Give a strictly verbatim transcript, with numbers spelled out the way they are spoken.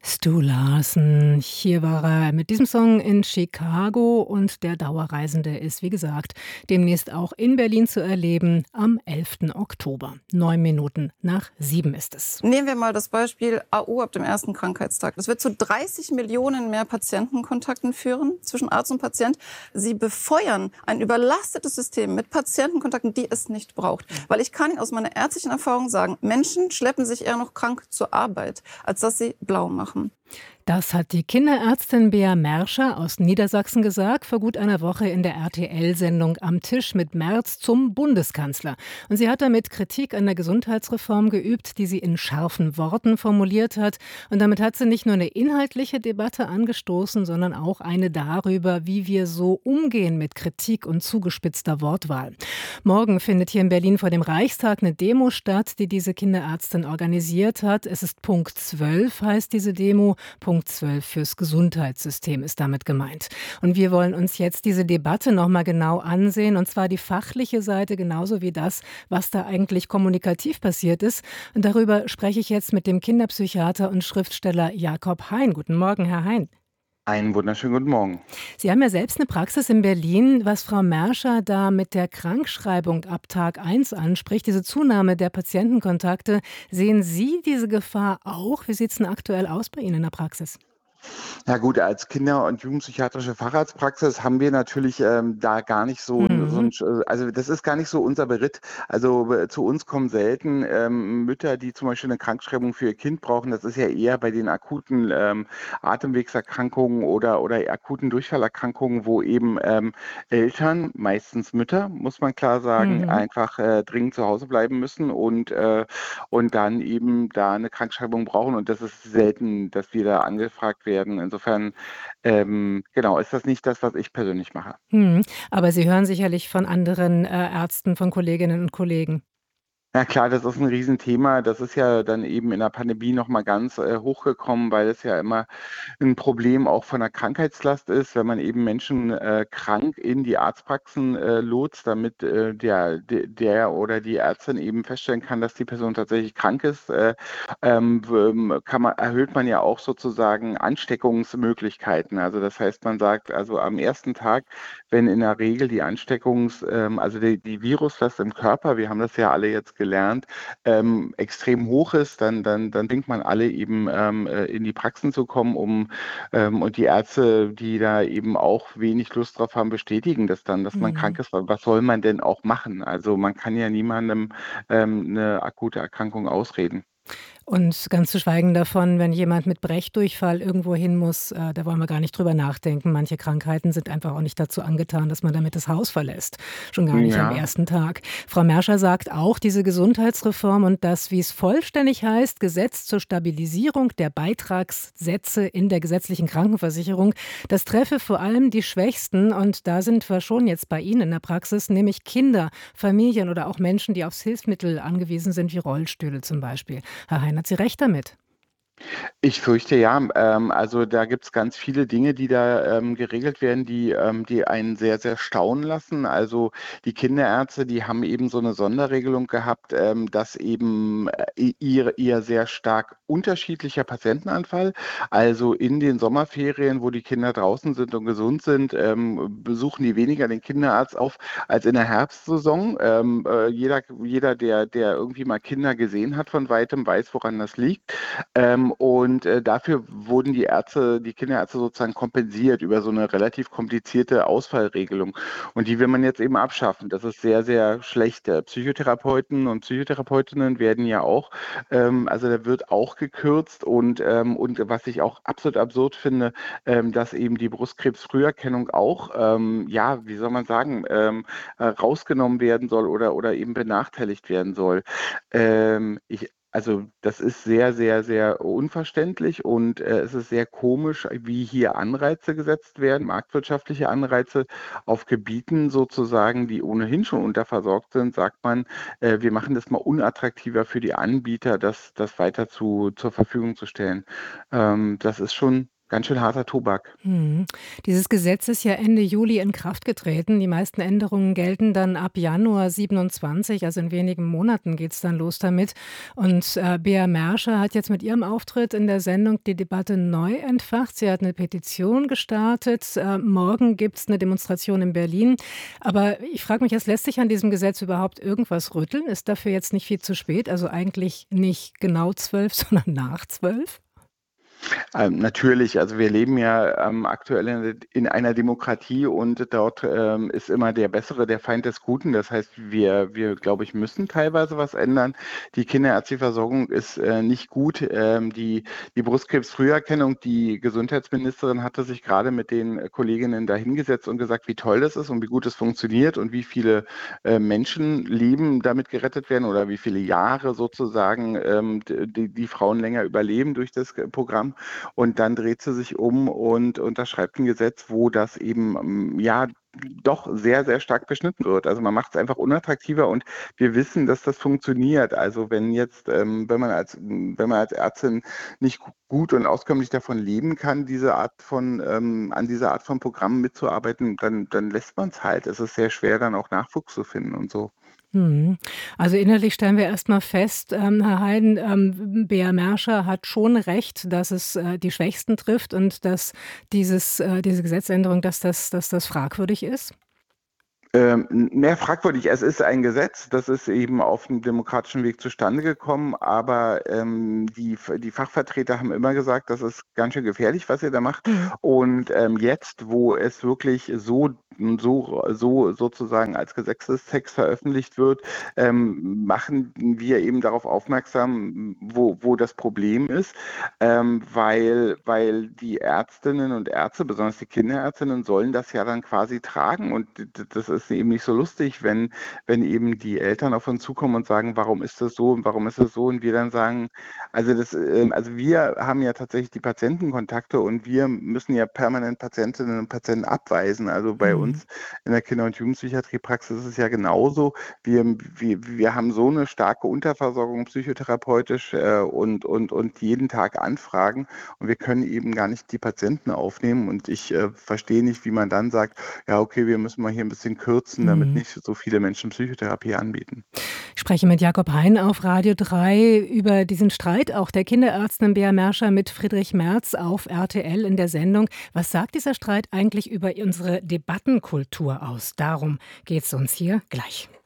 Stu Larsen, hier war er mit diesem Song in Chicago und der Dauerreisende ist, wie gesagt, demnächst auch in Berlin zu erleben am elften Oktober. Neun Minuten nach sieben ist es. Nehmen wir mal das Beispiel A U ab dem ersten Krankheitstag. Das wird zu dreißig Millionen mehr Patientenkontakten führen zwischen Arzt und Patient. Sie befeuern ein überlastetes System mit Patientenkontakten, die es nicht braucht. Weil ich kann Ihnen aus meiner ärztlichen Erfahrung sagen, Menschen schleppen sich eher noch krank zur Arbeit, als dass sie blau machen. Das hat die Kinderärztin Bea Merscher aus Niedersachsen gesagt, vor gut einer Woche in der R T L-Sendung Am Tisch mit Merz zum Bundeskanzler. Und sie hat damit Kritik an der Gesundheitsreform geübt, die sie in scharfen Worten formuliert hat. Und damit hat sie nicht nur eine inhaltliche Debatte angestoßen, sondern auch eine darüber, wie wir so umgehen mit Kritik und zugespitzter Wortwahl. Morgen findet hier in Berlin vor dem Reichstag eine Demo statt, die diese Kinderärztin organisiert hat. Es ist Punkt zwölf, heißt diese Demo. Punkt zwölf fürs Gesundheitssystem ist damit gemeint. Und wir wollen uns jetzt diese Debatte noch mal genau ansehen, und zwar die fachliche Seite genauso wie das, was da eigentlich kommunikativ passiert ist. Und darüber spreche ich jetzt mit dem Kinderpsychiater und Schriftsteller Jakob Hein. Guten Morgen, Herr Hein. Einen wunderschönen guten Morgen. Sie haben ja selbst eine Praxis in Berlin, was Frau Merscher da mit der Krankschreibung ab Tag eins anspricht, diese Zunahme der Patientenkontakte. Sehen Sie diese Gefahr auch? Wie sieht es denn aktuell aus bei Ihnen in der Praxis? Ja gut, als Kinder- und Jugendpsychiatrische Facharztpraxis haben wir natürlich ähm, da gar nicht so, ein- so Mhm. ein, also das ist gar nicht so unser Beritt. Also äh, zu uns kommen selten ähm, Mütter, die zum Beispiel eine Krankschreibung für ihr Kind brauchen. Das ist ja eher bei den akuten ähm, Atemwegserkrankungen oder, oder akuten Durchfallerkrankungen, wo eben ähm, Eltern, meistens Mütter, muss man klar sagen, Mhm. einfach äh, dringend zu Hause bleiben müssen und, äh, und dann eben da eine Krankschreibung brauchen. Und das ist selten, dass wir da angefragt werden. Insofern, ähm, genau, ist das nicht das, was ich persönlich mache. Mhm. Aber Sie hören sicherlich von anderen äh, Ärzten, von Kolleginnen und Kollegen. Ja klar, das ist ein Riesenthema. Das ist ja dann eben in der Pandemie noch mal ganz äh, hochgekommen, weil es ja immer ein Problem auch von der Krankheitslast ist, wenn man eben Menschen äh, krank in die Arztpraxen äh, lotst, damit äh, der, de- der oder die Ärztin eben feststellen kann, dass die Person tatsächlich krank ist, äh, ähm, w- kann man, erhöht man ja auch sozusagen Ansteckungsmöglichkeiten. Also das heißt, man sagt also am ersten Tag, wenn in der Regel die Ansteckungs, ähm, also die, die Viruslast im Körper, wir haben das ja alle jetzt gelernt, ähm, extrem hoch ist, dann, dann, dann bringt man alle eben ähm, äh, in die Praxen zu kommen, um ähm, und die Ärzte, die da eben auch wenig Lust drauf haben, bestätigen das dann, dass man krank Mhm. ist. Was soll man denn auch machen? Also man kann ja niemandem ähm, eine akute Erkrankung ausreden. Und ganz zu schweigen davon, wenn jemand mit Brechdurchfall irgendwo hin muss, äh, da wollen wir gar nicht drüber nachdenken. Manche Krankheiten sind einfach auch nicht dazu angetan, dass man damit das Haus verlässt. Schon gar nicht am Ja, ersten Tag. Frau Merscher sagt auch, diese Gesundheitsreform und das, wie es vollständig heißt, Gesetz zur Stabilisierung der Beitragssätze in der gesetzlichen Krankenversicherung, das treffe vor allem die Schwächsten. Und da sind wir schon jetzt bei Ihnen in der Praxis, nämlich Kinder, Familien oder auch Menschen, die aufs Hilfsmittel angewiesen sind, wie Rollstühle zum Beispiel. Herr Hein, hat sie recht damit? ich fürchte ja. Ähm, also da gibt es ganz viele Dinge, die da ähm, geregelt werden, die, ähm, die einen sehr, sehr staunen lassen. Also die Kinderärzte, die haben eben so eine Sonderregelung gehabt, ähm, dass eben äh, ihr, ihr sehr stark unterschiedlicher Patientenanfall, also in den Sommerferien, wo die Kinder draußen sind und gesund sind, ähm, besuchen die weniger den Kinderarzt auf als in der Herbstsaison. Ähm, äh, jeder, jeder der, der irgendwie mal Kinder gesehen hat von weitem, weiß, woran das liegt. Ähm, und äh, dafür wurden die Ärzte, die Kinderärzte sozusagen kompensiert über so eine relativ komplizierte Ausfallregelung. Und die will man jetzt eben abschaffen. Das ist sehr, sehr schlecht. Äh, Psychotherapeuten und Psychotherapeutinnen werden ja auch, ähm, also da wird auch gekürzt und, ähm, und was ich auch absolut absurd finde, ähm, dass eben die Brustkrebsfrüherkennung auch, ähm, ja, wie soll man sagen, ähm, äh, rausgenommen werden soll oder, oder eben benachteiligt werden soll. Ähm, ich, also das ist sehr, sehr, sehr unverständlich und äh, es ist sehr komisch, wie hier Anreize gesetzt werden, marktwirtschaftliche Anreize auf Gebieten sozusagen, die ohnehin schon unterversorgt sind, sagt man, äh, wir machen das mal unattraktiver für die Anbieter, das, das weiter zu, zur Verfügung zu stellen. Ähm, das ist schon ganz schön harter Tobak. Mhm. Dieses Gesetz ist ja Ende Juli in Kraft getreten. Die meisten Änderungen gelten dann ab Januar siebenundzwanzig, also in wenigen Monaten geht es dann los damit. Und äh, Bea Merscher hat jetzt mit ihrem Auftritt in der Sendung die Debatte neu entfacht. Sie hat eine Petition gestartet. Äh, morgen gibt es eine Demonstration in Berlin. Aber ich frage mich, es lässt sich an diesem Gesetz überhaupt irgendwas rütteln? Ist dafür jetzt nicht viel zu spät? Also eigentlich nicht genau zwölf, sondern nach zwölf? Ähm, natürlich, also wir leben ja ähm, aktuell in, in einer Demokratie und dort ähm, ist immer der Bessere der Feind des Guten. Das heißt, wir, wir, glaube ich, müssen teilweise was ändern. Die kinderärztliche Versorgung ist äh, nicht gut. Ähm, die, die Brustkrebsfrüherkennung, die Gesundheitsministerin hatte sich gerade mit den Kolleginnen dahingesetzt und gesagt, wie toll das ist und wie gut es funktioniert und wie viele äh, Menschenleben damit gerettet werden oder wie viele Jahre sozusagen ähm, die, die Frauen länger überleben durch das Programm. Und dann dreht sie sich um und unterschreibt ein Gesetz, wo das eben, ähm, ja, doch sehr, sehr stark beschnitten wird. Also man macht es einfach unattraktiver und wir wissen, dass das funktioniert. Also wenn jetzt, ähm, wenn man als, wenn man als Ärztin nicht gu- gut und auskömmlich davon leben kann, diese Art von, ähm, an dieser Art von Programmen mitzuarbeiten, dann, dann lässt man es halt. Es ist sehr schwer, dann auch Nachwuchs zu finden und so. Mhm. Also inhaltlich stellen wir erst mal fest, ähm, Herr Heiden, ähm, Bea Merscher hat schon recht, dass es äh, die Schwächsten trifft und dass dieses, äh, diese Gesetzänderung, dass das, dass das fragwürdig ist. Ähm, mehr fragwürdig. Es ist ein Gesetz, das ist eben auf dem demokratischen Weg zustande gekommen, aber ähm, die, die Fachvertreter haben immer gesagt, das ist ganz schön gefährlich, was ihr da macht. Mhm. Und ähm, jetzt, wo es wirklich so, so, so sozusagen als Gesetzestext veröffentlicht wird, ähm, machen wir eben darauf aufmerksam, wo, wo das Problem ist, ähm, weil, weil die Ärztinnen und Ärzte, besonders die Kinderärztinnen, sollen das ja dann quasi tragen und d- d- das ist eben nicht so lustig, wenn, wenn eben die Eltern auf uns zukommen und sagen, warum ist das so und warum ist das so und wir dann sagen, also das, ähm, also wir haben ja tatsächlich die Patientenkontakte und wir müssen ja permanent Patientinnen und Patienten abweisen. Also bei Mhm. uns in der Kinder- und Jugendpsychiatriepraxis ist es ja genauso. Wir, wir, wir haben so eine starke Unterversorgung psychotherapeutisch äh, und, und, und jeden Tag Anfragen und wir können eben gar nicht die Patienten aufnehmen und ich äh, verstehe nicht, wie man dann sagt, ja, okay, wir müssen mal hier ein bisschen kürzen, damit Mhm. nicht so viele Menschen Psychotherapie anbieten. Ich spreche mit Jakob Hein auf Radio drei über diesen Streit auch der Kinderärztin Bea Merscher mit Friedrich Merz auf R T L in der Sendung. Was sagt dieser Streit eigentlich über unsere Debattenkultur aus? Darum geht es uns hier gleich.